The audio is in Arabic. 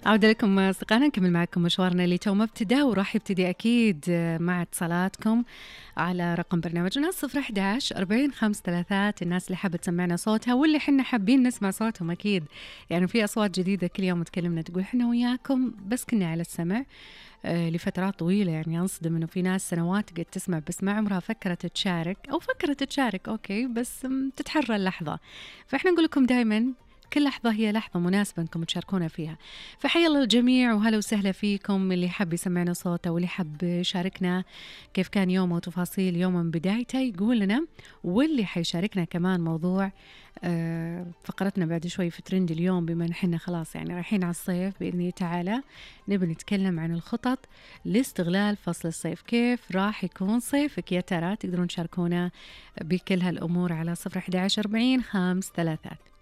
عودة لكم أصدقائنا، نكمل معكم مشوارنا اللي تو مبتدأ وراح يبتدي أكيد مع اتصالاتكم على رقم برنامجنا 011 40 533. الناس اللي حابة تسمعنا صوتها واللي حنا حابين نسمع صوتهم أكيد، يعني في أصوات جديدة كل يوم تكلمنا تقول حنا وياكم بس كنا على السمع لفترات طويلة. يعني أنصدم إنه في ناس سنوات قد تسمع بس ما عمرها فكرت تشارك أو فكرت تشارك أوكي بس تتحرى اللحظة. فإحنا نقول لكم دايما كل لحظة هي لحظة مناسبة انكم تشاركونا فيها. فحيا الله الجميع وهلا وسهلا فيكم، اللي حب يسمعنا صوته واللي حب يشاركنا كيف كان يومه وتفاصيل يومه من بدايته يقول لنا، واللي حيشاركنا كمان موضوع فقرتنا بعد شوي في ترند اليوم، بما نحن خلاص يعني رايحين على الصيف بإذن الله تعالى. نبي نتكلم عن الخطط لاستغلال فصل الصيف، كيف راح يكون صيفك يا ترى؟ تقدرون تشاركونا بكل هالأمور على 011 40 533.